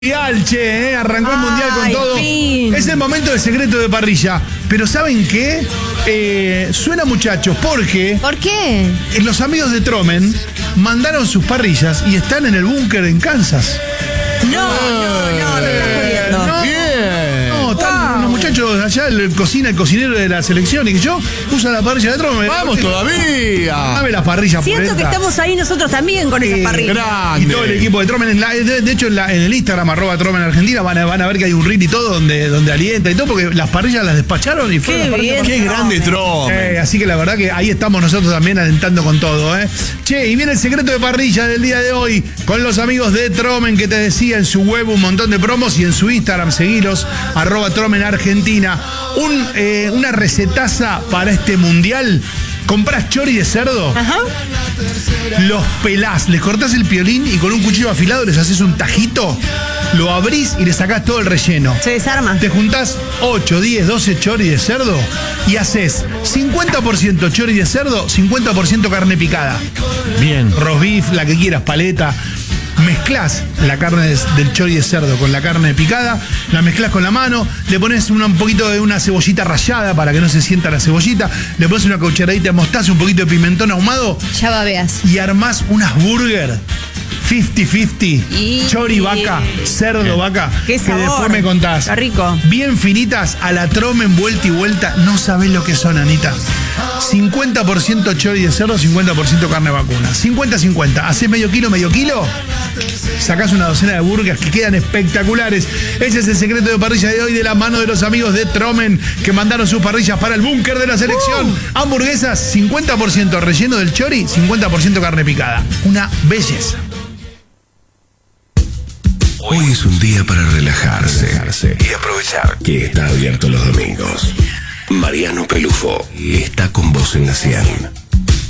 Mundial, che, arrancó el Mundial con todo. Fin. Es el momento del secreto de parrilla. Pero ¿saben qué? Suena, muchachos, porque ¿Por qué? los amigos de Tromen mandaron sus parrillas y están en el búnker en Kansas. No, me estás jodiendo. No, están unos muchachos allá, el cocinero de la selección y que yo usa la parrilla de Tromen. ¡Vamos todavía! Dame las parrillas. Siento que pulenta. estamos ahí nosotros también con esas parrillas. Y todo el equipo de Tromen, de hecho en el Instagram @Tromen Argentina van a ver que hay un reel y todo donde alienta y todo, porque las parrillas las despacharon y fueron Qué las parrillas. bien. ¡Qué grande Tromen! Así que la verdad que ahí estamos nosotros también alentando con todo, ¿eh? Che, y viene el secreto de parrilla del día de hoy con los amigos de Tromen, que te decía en su web un montón de promos y en su Instagram, seguilos, @Tromen Argentina. Una recetaza para este mundial. Comprás chori de cerdo, Ajá. los pelás, les cortás el piolín y con un cuchillo afilado les haces un tajito, lo abrís y le sacás todo el relleno. Se desarma. Te juntás 8, 10, 12 chori de cerdo y haces 50% chori de cerdo, 50% carne picada. Bien. Roast beef, la que quieras, paleta. Mezclás la carne del chori de cerdo con la carne picada, la mezclás con la mano, le pones un poquito de una cebollita rallada para que no se sienta la cebollita, le pones una cucharadita de mostaza, un poquito de pimentón ahumado Ya babeas. y armás unas burger 50-50, Y- chori vaca, cerdo vaca, Qué que sabor. después me contás. Está rico. Bien finitas, a la Tromen vuelta y vuelta, no sabés lo que son, Anita. 50% chori de cerdo, 50% carne vacuna. 50-50, hacés medio kilo, sacás una docena de burgers que quedan espectaculares. Ese es el secreto de parrilla de hoy, de la mano de los amigos de Tromen, que mandaron sus parrillas para el búnker de la selección. Hamburguesas, 50% relleno del chori, 50% carne picada. Una belleza. Hoy es un día para relajarse y aprovechar que está abierto los domingos. Mariano Pelufo está con vos en la 100.